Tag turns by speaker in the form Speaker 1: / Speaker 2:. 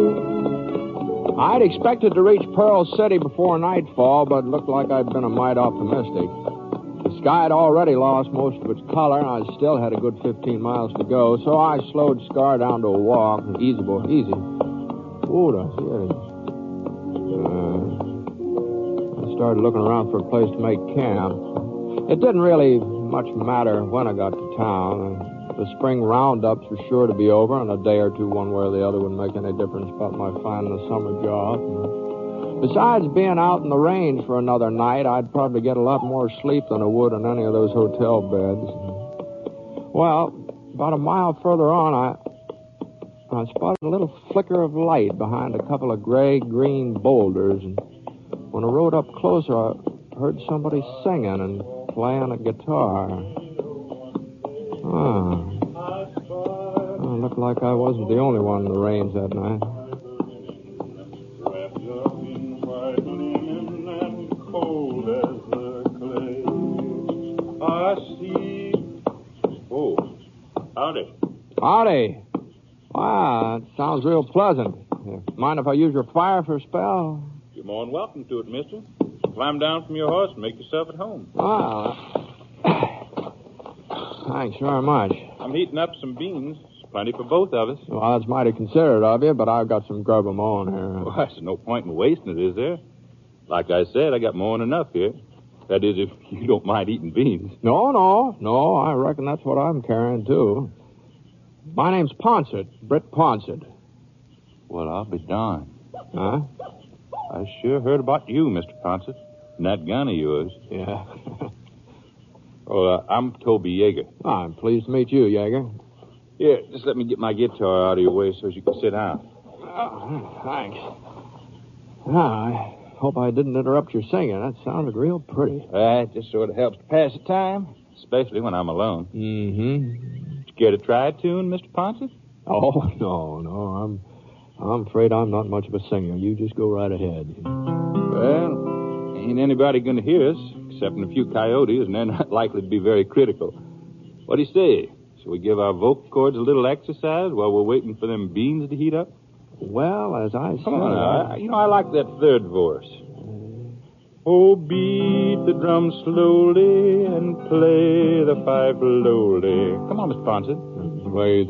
Speaker 1: I'd expected to reach Pearl City before nightfall, but it looked like I'd been a mite optimistic. The sky had already lost most of its color, and I still had a good 15 miles to go, so I slowed Scar down to a walk. Easy, boy, easy. Ooh, here it is. I started looking around for a place to make camp. It didn't really much matter when I got to town. The spring roundups were sure to be over, and a day or two, one way or the other, wouldn't make any difference about my finding a summer job. Besides being out in the range for another night, I'd probably get a lot more sleep than I would in any of those hotel beds. Well, about a mile further on, I spotted a little flicker of light behind a couple of gray-green boulders, and when I rode up closer, I heard somebody singing and playing a guitar. Looked like I wasn't the only one in the range that night.
Speaker 2: Wrapped up in white linen and cold as the clay, I see. Oh, howdy.
Speaker 1: Howdy. Wow, that sounds real pleasant. Mind if I use your fire for a spell?
Speaker 2: You're more than welcome to it, mister. Climb down from your horse and make yourself at home.
Speaker 1: Wow. Thanks very much.
Speaker 2: I'm heating up some beans. Plenty for both of us.
Speaker 1: Well, that's mighty considerate of you, but I've got some grub of my own here.
Speaker 2: Well, there's no point in wasting it, is there? Like I said, I got more than enough here. That is, if you don't mind eating beans.
Speaker 1: No, I reckon that's what I'm carrying, too. My name's Ponsett, Britt Ponsett.
Speaker 2: Well, I'll be darned.
Speaker 1: Huh?
Speaker 2: I sure heard about you, Mr. Ponsett, and that gun of yours.
Speaker 1: Yeah.
Speaker 2: Well, I'm Toby Yeager.
Speaker 1: I'm pleased to meet you, Yeager.
Speaker 2: Here, just let me get my guitar out of your way so you can sit down.
Speaker 1: Oh, thanks. I hope I didn't interrupt your singing. That sounded real pretty.
Speaker 2: It just sort of helps to pass the time, especially when I'm alone.
Speaker 1: Mm-hmm.
Speaker 2: Care to try a tune, Mr. Ponsett?
Speaker 1: Oh, no. I'm afraid I'm not much of a singer. You just go right ahead.
Speaker 2: Well, ain't anybody going to hear us, excepting a few coyotes, and they're not likely to be very critical. What do you say? Shall we give our vocal cords a little exercise while we're waiting for them beans to heat up?
Speaker 1: Well, as I said...
Speaker 2: Come on, I like that third verse. Oh, beat the drum slowly and play the fife lowly. Come on, Mr. Ponsett.
Speaker 1: Play